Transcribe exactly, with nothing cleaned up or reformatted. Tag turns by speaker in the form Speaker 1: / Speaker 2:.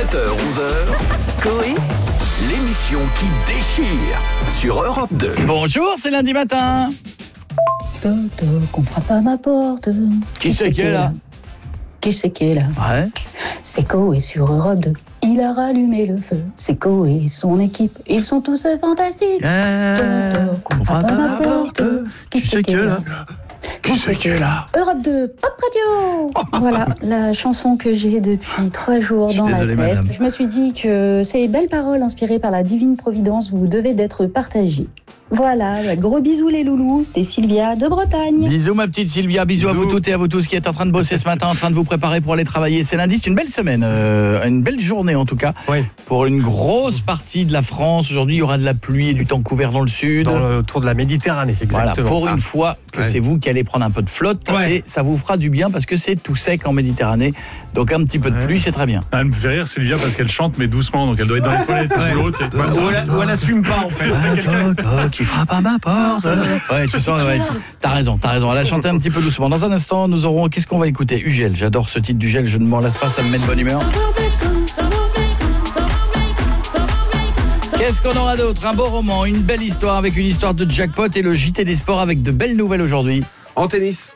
Speaker 1: sept heures onze heures, Coé, l'émission qui déchire sur Europe deux.
Speaker 2: Bonjour, c'est lundi matin.
Speaker 3: Toc toc, on frappe à ma porte.
Speaker 2: Qui c'est qui est là?
Speaker 3: Qui c'est qui est là?
Speaker 2: Ouais.
Speaker 3: C'est Coé sur Europe deux. Il a rallumé le feu. C'est Coé et son équipe. Ils sont tous fantastiques.
Speaker 2: Euh,
Speaker 3: Toc toc, on frappe à ma porte. Qui c'est qui est là?
Speaker 2: Qui c'est qui est là?
Speaker 3: Europe deux, Pop Radio. Voilà, la chanson que j'ai depuis trois jours dans
Speaker 2: désolé,
Speaker 3: la tête.
Speaker 2: madame.
Speaker 3: Je me suis dit que ces belles paroles inspirées par la divine providence vous devaient d'être partagées. Voilà, gros bisous les loulous, c'était Sylvia de Bretagne.
Speaker 2: Bisous ma petite Sylvia, bisous, bisous à vous toutes et à vous tous qui êtes en train de bosser ce matin, en train de vous préparer pour aller travailler. C'est lundi, c'est une belle semaine, euh, une belle journée en tout cas,
Speaker 4: oui.
Speaker 2: Pour une grosse partie de la France. Aujourd'hui, il y aura de la pluie et du temps couvert dans le sud.
Speaker 4: Dans le, autour de la Méditerranée, exactement.
Speaker 2: Voilà, pour une fois que
Speaker 4: ouais.
Speaker 2: c'est vous qui allez prendre un peu de flotte,
Speaker 4: ouais.
Speaker 2: et ça vous fera du bien parce que c'est tout sec en Méditerranée. Donc un petit peu de
Speaker 4: ouais.
Speaker 2: pluie, c'est très bien.
Speaker 5: Elle me fait rire Sylvia parce qu'elle chante mais doucement, donc elle doit être dans les toilettes ouais. ou l'autre,
Speaker 4: ouais. ou, elle, ou elle assume pas en fait.
Speaker 2: Qui frappe à ma porte. Ouais, tu sens, ouais, t'as raison, t'as raison. Elle a chanté un petit peu doucement. Dans un instant, nous aurons, qu'est-ce qu'on va écouter? Ugel, j'adore ce titre d'Ugel, je ne m'en lasse pas, ça me met de bonne humeur. Qu'est-ce qu'on aura d'autre? Un beau roman, une belle histoire avec une histoire de jackpot et le J T des sports avec de belles nouvelles aujourd'hui.
Speaker 6: En tennis,